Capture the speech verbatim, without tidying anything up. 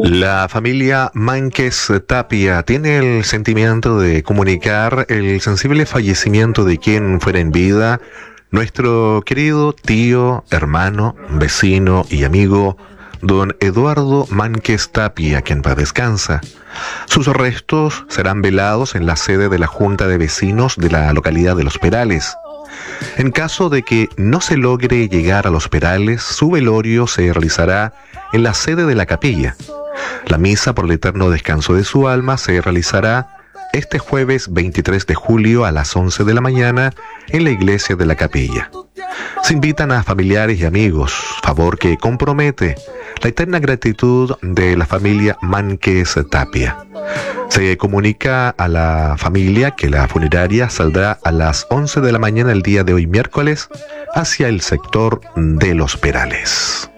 La familia Mánquez Tapia tiene el sentimiento de comunicar el sensible fallecimiento de quien fuera en vida, nuestro querido tío, hermano, vecino y amigo, don Eduardo Mánquez Tapia, quien paz descansa. Sus restos serán velados en la sede de la Junta de Vecinos de la localidad de Los Perales. En caso de que no se logre llegar a Los Perales, su velorio se realizará en la sede de la capilla. La misa por el eterno descanso de su alma se realizará este jueves veintitrés de julio a las once de la mañana en la iglesia de la capilla. Se invitan a familiares y amigos, favor que compromete la eterna gratitud de la familia Mánquez Tapia. Se comunica a la familia que la funeraria saldrá a las once de la mañana el día de hoy miércoles hacia el sector de Los Perales.